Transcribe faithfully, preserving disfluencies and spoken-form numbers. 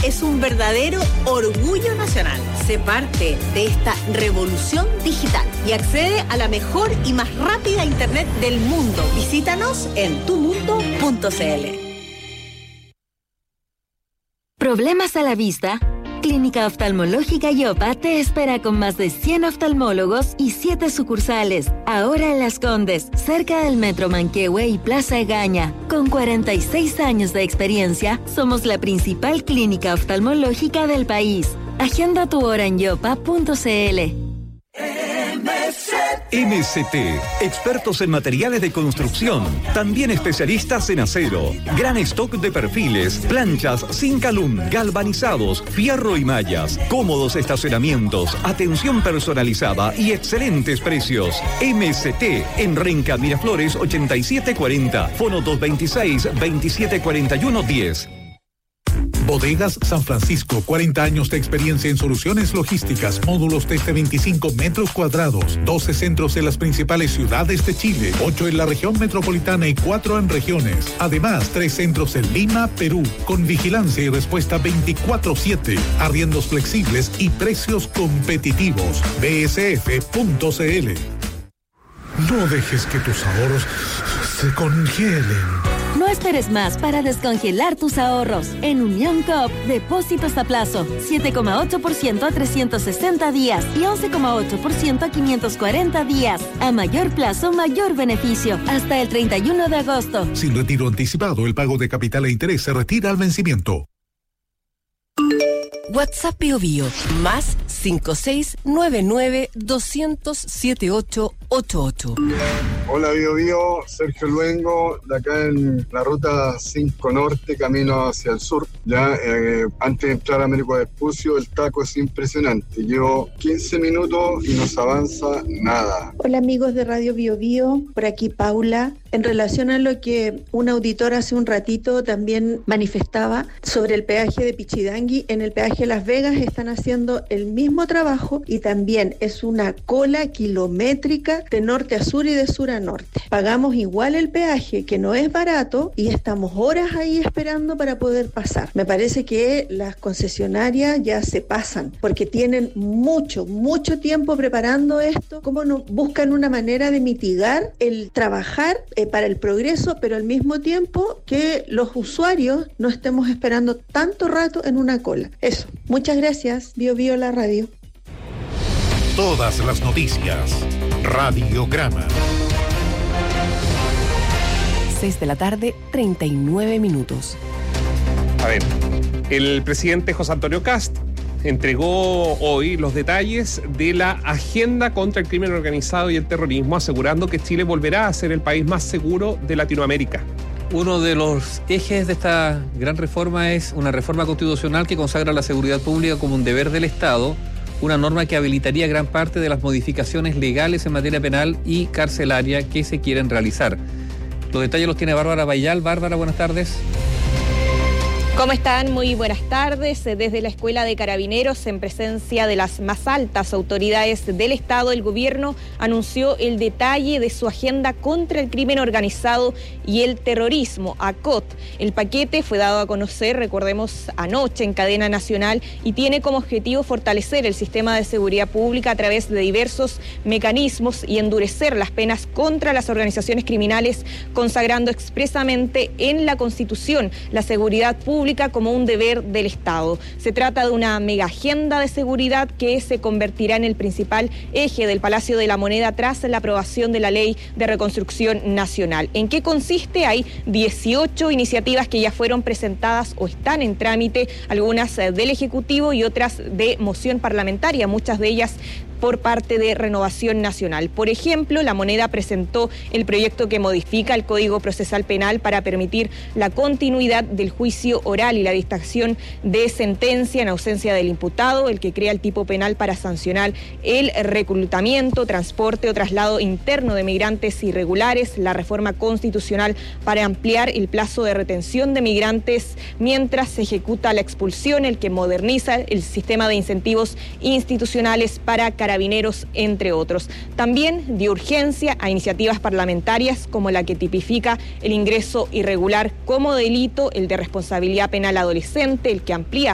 es un verdadero orgullo nacional. Sé parte de esta revolución digital y accede a la mejor y más rápida internet del mundo. Visítanos en tu mundo punto c l. ¿Problemas a la vista? Clínica Oftalmológica Yopa te espera con más de cien oftalmólogos y siete sucursales. Ahora en Las Condes, cerca del Metro Manquehue y Plaza Egaña. Con cuarenta y seis años de experiencia, somos la principal clínica oftalmológica del país. Agenda tu hora en yopa punto c l. M C T, expertos en materiales de construcción, también especialistas en acero, gran stock de perfiles, planchas, Zinc-Alum, galvanizados, fierro y mallas, cómodos estacionamientos, atención personalizada y excelentes precios. M C T en Renca Miraflores ochenta y siete cuarenta, fono dos veintiséis, veintisiete cuarenta y uno diez. Bodegas San Francisco, cuarenta años de experiencia en soluciones logísticas, módulos desde veinticinco metros cuadrados, doce centros en las principales ciudades de Chile, ocho en la región metropolitana y cuatro en regiones. Además, tres centros en Lima, Perú, con vigilancia y respuesta veinticuatro siete, arriendos flexibles y precios competitivos. b s f punto c l. No dejes que tus ahorros se congelen. No esperes más para descongelar tus ahorros. En Unión Coop, depósitos a plazo, siete coma ocho por ciento a trescientos sesenta días y once coma ocho por ciento a quinientos cuarenta días. A mayor plazo, mayor beneficio. Hasta el treinta y uno de agosto. Sin retiro anticipado, el pago de capital e interés se retira al vencimiento. WhatsApp Bio Bio, más cinco seis nueve nueve dos cero cero siete ocho ocho ocho. Hola Bio Bio, Sergio Luengo, de acá en la ruta cinco Norte, camino hacia el sur. Ya eh, antes de entrar a Américo Vespucio, el taco es impresionante. Llevo quince minutos y no se avanza nada. Hola amigos de Radio Bio Bio, por aquí Paula. En relación a lo que un auditor hace un ratito también manifestaba sobre el peaje de Pichidangui, en el peaje Las Vegas están haciendo el mismo trabajo y también es una cola kilométrica de norte a sur y de sur a norte. Pagamos igual el peaje, que no es barato, y estamos horas ahí esperando para poder pasar. Me parece que las concesionarias ya se pasan, porque tienen mucho, mucho tiempo preparando esto. ¿Cómo no buscan una manera de mitigar el trabajar eh, para el progreso, pero al mismo tiempo que los usuarios no estemos esperando tanto rato en una cola? Eso. Muchas gracias. Bio Bio la radio. Todas las noticias. Radiograma. seis de la tarde, treinta y nueve minutos. A ver, el presidente José Antonio Kast entregó hoy los detalles de la agenda contra el crimen organizado y el terrorismo, asegurando que Chile volverá a ser el país más seguro de Latinoamérica. Uno de los ejes de esta gran reforma es una reforma constitucional que consagra la seguridad pública como un deber del Estado, una norma que habilitaría gran parte de las modificaciones legales en materia penal y carcelaria que se quieren realizar. Los detalles los tiene Bárbara Bayal. Bárbara, buenas tardes. ¿Cómo están? Muy buenas tardes. Desde la Escuela de Carabineros, en presencia de las más altas autoridades del Estado, el gobierno anunció el detalle de su agenda contra el crimen organizado y el terrorismo, A C O T. El paquete fue dado a conocer, recordemos, anoche en cadena nacional y tiene como objetivo fortalecer el sistema de seguridad pública a través de diversos mecanismos y endurecer las penas contra las organizaciones criminales, consagrando expresamente en la Constitución la seguridad pública como un deber del Estado. Se trata de una mega agenda de seguridad que se convertirá en el principal eje del Palacio de la Moneda tras la aprobación de la Ley de Reconstrucción Nacional. ¿En qué consiste? Hay dieciocho iniciativas que ya fueron presentadas o están en trámite, algunas del Ejecutivo y otras de moción parlamentaria, muchas de ellas por parte de Renovación Nacional. Por ejemplo, La Moneda presentó el proyecto que modifica el Código Procesal Penal para permitir la continuidad del juicio oral y la dictación de sentencia en ausencia del imputado, el que crea el tipo penal para sancionar el reclutamiento, transporte o traslado interno de migrantes irregulares, la reforma constitucional para ampliar el plazo de retención de migrantes mientras se ejecuta la expulsión, el que moderniza el sistema de incentivos institucionales para Carabineros, entre otros. También dio urgencia a iniciativas parlamentarias como la que tipifica el ingreso irregular como delito, el de responsabilidad penal adolescente, el que amplía